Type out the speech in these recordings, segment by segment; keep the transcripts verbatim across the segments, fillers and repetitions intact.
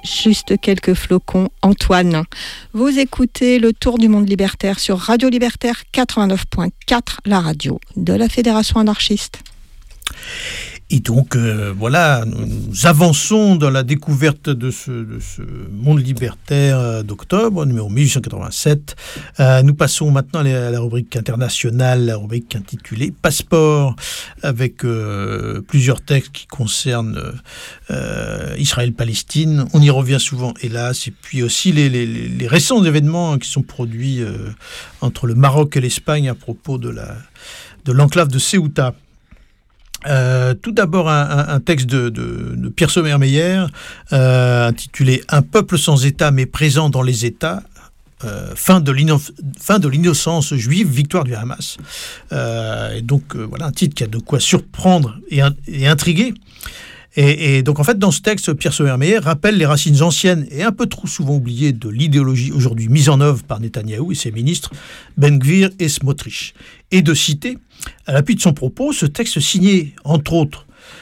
juste quelques flocons. Antoine, vous écoutez le Tour du monde libertaire sur Radio Libertaire quatre-vingt-neuf point quatre, la radio de la Fédération anarchiste. Et donc, euh, voilà, nous avançons dans la découverte de ce, de ce monde libertaire d'octobre, numéro mille huit cent quatre-vingt-sept. Euh, nous passons maintenant à la, à la rubrique internationale, la rubrique intitulée « Passeport », avec euh, plusieurs textes qui concernent euh, Israël-Palestine. On y revient souvent, hélas, et puis aussi les, les, les récents événements qui sont produits euh, entre le Maroc et l'Espagne à propos de, la, de l'enclave de Ceuta. Euh, tout d'abord un, un, un texte de, de, de Pierre Sommermeyer euh, intitulé « Un peuple sans État mais présent dans les États ». Euh, fin, de fin de l'innocence juive, victoire du Hamas. Euh, et donc euh, voilà un titre qui a de quoi surprendre et, et intriguer. Et, et donc en fait dans ce texte, Pierre Sommermeyer rappelle les racines anciennes et un peu trop souvent oubliées de l'idéologie aujourd'hui mise en œuvre par Netanyahou et ses ministres Ben Gvir et Smotrich. Et de citer, à l'appui de son propos, ce texte signé entre autres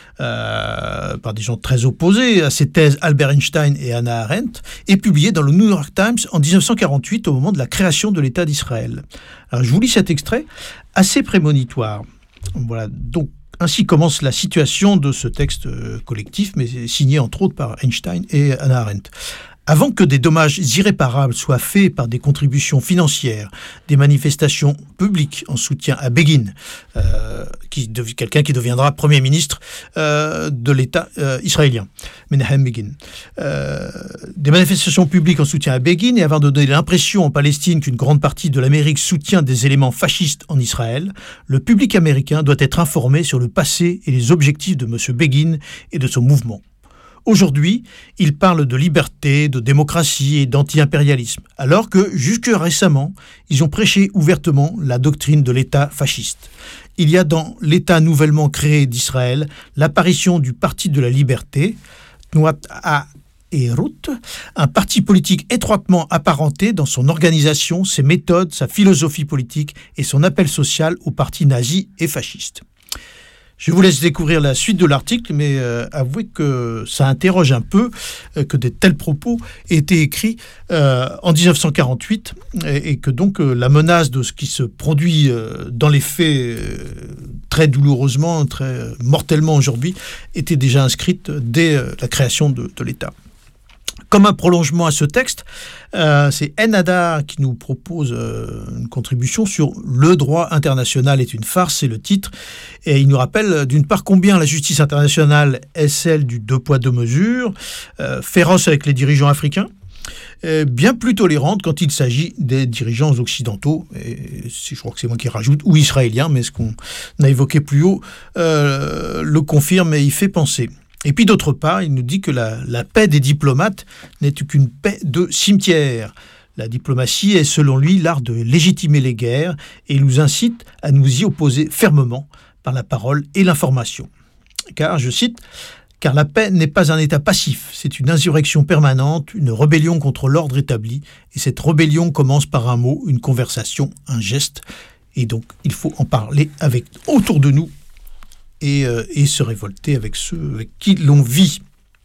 Euh, par des gens très opposés à ces thèses, Albert Einstein et Hannah Arendt, est publié dans le New York Times en dix-neuf cent quarante-huit au moment de la création de l'État d'Israël. Alors je vous lis cet extrait assez prémonitoire. Voilà, donc ainsi commence la situation de ce texte collectif, mais signé entre autres par Einstein et Hannah Arendt. Avant que des dommages irréparables soient faits par des contributions financières, des manifestations publiques en soutien à Begin, euh, qui dev- quelqu'un qui deviendra Premier ministre euh, de l'État euh, israélien, Menahem Begin, euh, des manifestations publiques en soutien à Begin, et avant de donner l'impression en Palestine qu'une grande partie de l'Amérique soutient des éléments fascistes en Israël, le public américain doit être informé sur le passé et les objectifs de M. Begin et de son mouvement. Aujourd'hui, ils parlent de liberté, de démocratie et d'anti-impérialisme, alors que, jusque récemment, ils ont prêché ouvertement la doctrine de l'État fasciste. Il y a dans l'État nouvellement créé d'Israël l'apparition du Parti de la Liberté, Tnuat Ha'erut, un parti politique étroitement apparenté dans son organisation, ses méthodes, sa philosophie politique et son appel social au parti nazi et fasciste. Je vous laisse découvrir la suite de l'article, mais euh, avouez que ça interroge un peu euh, que de tels propos aient été écrits euh, en dix-neuf cent quarante-huit et, et que donc euh, la menace de ce qui se produit euh, dans les faits euh, très douloureusement, très mortellement aujourd'hui, était déjà inscrite dès euh, la création de, de l'État. Comme un prolongement à ce texte, euh, c'est Enada qui nous propose euh, une contribution sur « Le droit international est une farce », c'est le titre. Et il nous rappelle d'une part combien la justice internationale est celle du deux poids deux mesures, euh, féroce avec les dirigeants africains, euh, bien plus tolérante quand il s'agit des dirigeants occidentaux, et je crois que c'est moi qui rajoute, ou israéliens, mais ce qu'on a évoqué plus haut euh, le confirme et y fait penser. Et puis d'autre part, il nous dit que la, la paix des diplomates n'est qu'une paix de cimetière. La diplomatie est selon lui l'art de légitimer les guerres et il nous incite à nous y opposer fermement par la parole et l'information. Car, je cite, « Car la paix n'est pas un état passif, c'est une insurrection permanente, une rébellion contre l'ordre établi, et cette rébellion commence par un mot, une conversation, un geste, et donc il faut en parler avec autour de nous, Et, euh, et se révolter avec ceux avec qui l'on vit.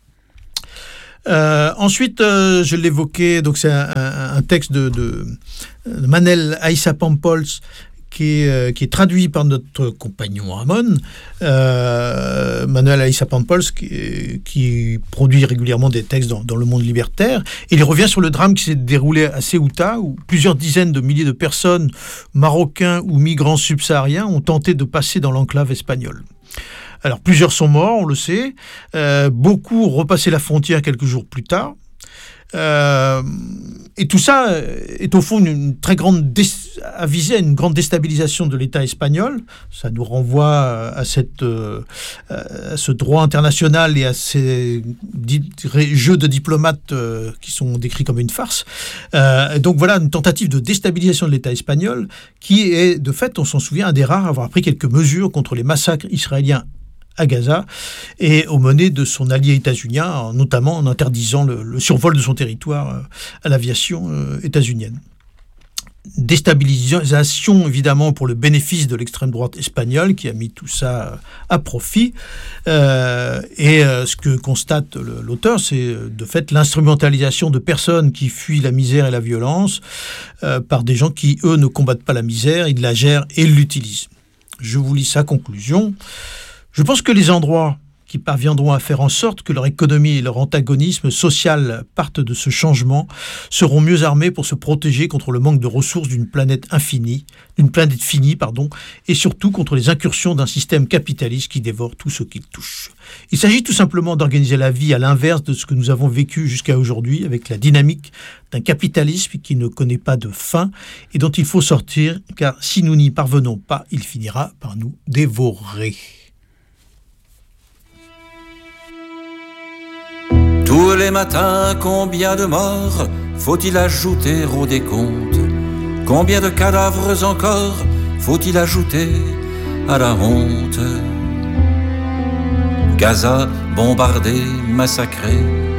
Euh, ensuite, euh, je l'évoquais, donc c'est un, un, un texte de, de, de Manel Aissa-Pampols qui est, euh, qui est traduit par notre compagnon Ramon. Euh, Manuel Aissa-Pampols qui, qui produit régulièrement des textes dans, dans le monde libertaire. Et il revient sur le drame qui s'est déroulé à Ceuta, où plusieurs dizaines de milliers de personnes, marocains ou migrants subsahariens, ont tenté de passer dans l'enclave espagnole. Alors, plusieurs sont morts, on le sait. Euh, beaucoup ont repassé la frontière quelques jours plus tard. Euh, et tout ça est au fond une, une très grande dé- à viser à une grande déstabilisation de l'État espagnol. Ça nous renvoie à, cette, euh, à ce droit international et à ces di- jeux de diplomates euh, qui sont décrits comme une farce. Euh, donc voilà une tentative de déstabilisation de l'État espagnol qui est, de fait, on s'en souvient, un des rares à avoir pris quelques mesures contre les massacres israéliens à Gaza et aux menées de son allié états-unien, notamment en interdisant le, le survol de son territoire à l'aviation euh, états-unienne. déstabilisation évidemment pour le bénéfice de l'extrême droite espagnole qui a mis tout ça à profit. Euh, et euh, ce que constate le, l'auteur, c'est de fait l'instrumentalisation de personnes qui fuient la misère et la violence euh, par des gens qui, eux, ne combattent pas la misère, ils la gèrent et l'utilisent. Je vous lis sa conclusion. Je pense que les endroits qui parviendront à faire en sorte que leur économie et leur antagonisme social partent de ce changement, seront mieux armés pour se protéger contre le manque de ressources d'une planète infinie, d'une planète finie, pardon, et surtout contre les incursions d'un système capitaliste qui dévore tout ce qu'il touche. Il s'agit tout simplement d'organiser la vie à l'inverse de ce que nous avons vécu jusqu'à aujourd'hui, avec la dynamique d'un capitalisme qui ne connaît pas de fin et dont il faut sortir, car si nous n'y parvenons pas, il finira par nous dévorer. Tous les matins, combien de morts faut-il ajouter au décompte? Combien de cadavres encore faut-il ajouter à la honte? Gaza, bombardée, massacrée,